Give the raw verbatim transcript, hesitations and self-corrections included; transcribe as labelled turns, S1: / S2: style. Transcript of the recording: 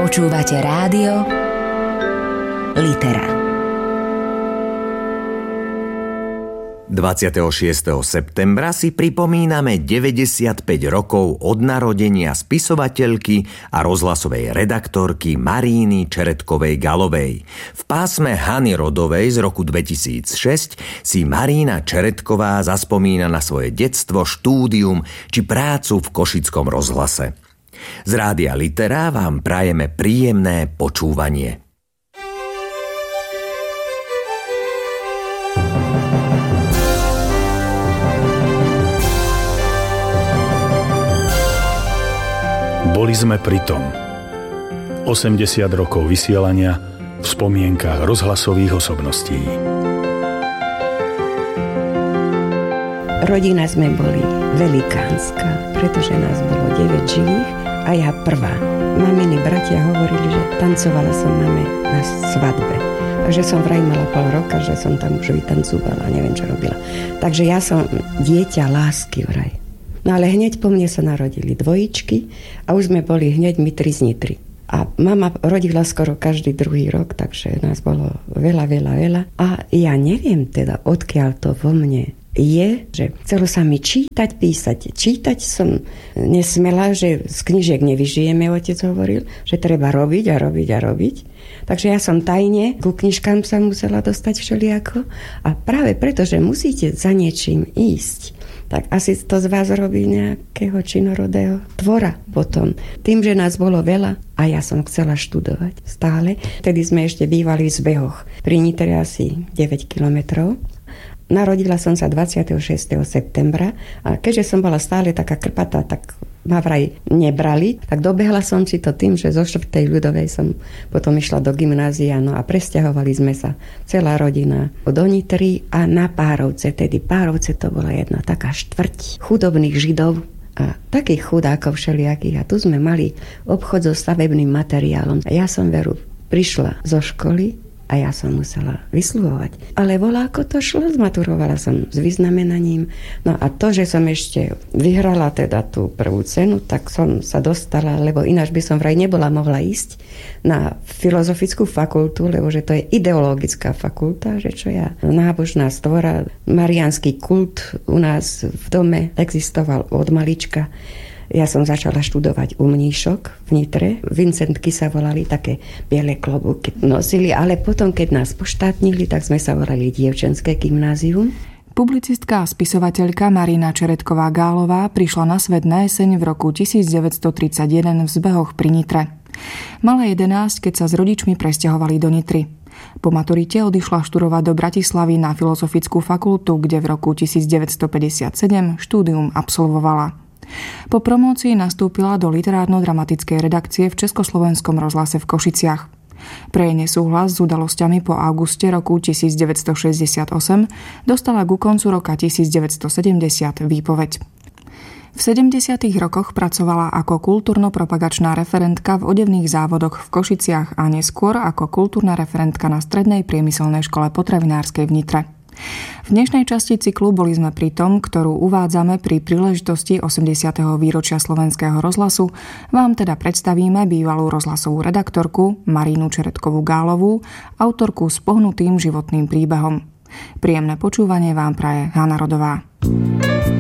S1: Počúvate rádio Litera.
S2: dvadsiateho šiesteho septembra si pripomíname deväťdesiatpäť rokov od narodenia spisovateľky a rozhlasovej redaktorky Maríny Čeretkovej-Galovej. V pásme Hany Rodovej z roku dvetisícšesť si Marína Čeretková zaspomína na svoje detstvo, štúdium či prácu v Košickom rozhlase. Z rádia Litera vám prajeme príjemné počúvanie.
S3: Boli sme pri tom. osemdesiat rokov vysielania v spomienkach rozhlasových osobností.
S4: Rodina sme boli velikánska, pretože nás bolo deväť živých a ja prvá. Maminy bratia hovorili, že tancovala som mame na svadbe. Takže som vraj mala pol roka, že som tam už vytancovala, neviem, čo robila. Takže ja som dieťa lásky vraj. No ale hneď po mne sa narodili dvojičky a už sme boli hneď my tri z Nitry. A mama rodila skoro každý druhý rok, takže nás bolo veľa, veľa, veľa. A ja neviem teda, odkiaľ to vo mne je, že chcelo sa mi čítať, písať. Čítať som nesmela, že z knižiek nevyžijeme, otec hovoril, že treba robiť a robiť a robiť. Takže ja som tajne ku knižkám sa musela dostať všelijako. A práve preto, že musíte za niečím ísť, tak asi to z vás robí nejakého činorodého tvora potom. Tým, že nás bolo veľa a ja som chcela študovať stále. Vtedy sme ešte bývali v Zbehoch. Pri Nitre asi deväť kilometrov. Narodila som sa dvadsiateho šiesteho septembra a keďže som bola stále taká krpatá, tak ma vraj nebrali, tak dobehla som si to tým, že zo štvrtej ľudovej som potom išla do gymnázia, no a presťahovali sme sa celá rodina do Nitry a na Párovce, tedy Párovce to bola jedna taká štvrť chudobných Židov a takých chudákov všelijakých a tu sme mali obchod so stavebným materiálom. A ja som veru prišla zo školy a ja som musela vysluhovať. Ale voľako to šlo, zmaturovala som s vyznamenaním. No a to, že som ešte vyhrala teda tú prvú cenu, tak som sa dostala, lebo ináč by som vraj nebola mohla ísť na filozofickú fakultu, lebo že to je ideologická fakulta, že čo ja, nábožná stvora, mariánsky kult u nás v dome existoval od malička. Ja som začala študovať u mníšok v Nitre. Vincentky sa volali, také biele klobúky nosili, ale potom, keď nás poštátnili, tak sme sa volali dievčenské gymnázium.
S5: Publicistka a spisovateľka Marína Čeretková-Gálová prišla na svet na jeseň v roku devätnásťtridsaťjeden v Zbehoch pri Nitre. Mala jedenásť, keď sa s rodičmi presťahovali do Nitry. Po maturite odišla študovať do Bratislavy na Filozofickú fakultu, kde v roku devätnásťpäťdesiatsedem štúdium absolvovala. Po promócii nastúpila do literárno-dramatickej redakcie v Československom rozhlase v Košiciach. Pre jej nesúhlas s udalosťami po auguste roku devätnásťšesťdesiatosem dostala ku koncu roka devätnásťsedemdesiat výpoveď. V sedemdesiatych rokoch pracovala ako kultúrno-propagačná referentka v odevných závodoch v Košiciach a neskôr ako kultúrna referentka na Strednej priemyselnej škole potravinárskej v Nitre. V dnešnej časti cyklu Boli sme pri tom, ktorú uvádzame pri príležitosti osemdesiateho výročia Slovenského rozhlasu, vám teda predstavíme bývalú rozhlasovú redaktorku Marínu Čeretkovú-Gálovú, autorku s pohnutým životným príbehom. Príjemné počúvanie vám praje Hana Rodová.